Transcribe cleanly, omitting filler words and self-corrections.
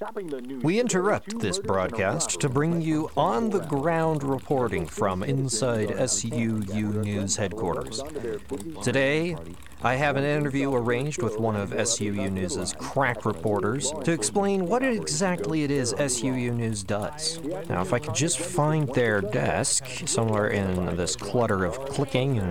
We interrupt this broadcast to bring you on-the-ground reporting from inside SUU News headquarters. Today, I have an interview arranged with one of SUU News' crack reporters to explain what exactly it is SUU News does. Now, if I could just find their desk somewhere in this clutter of clicking and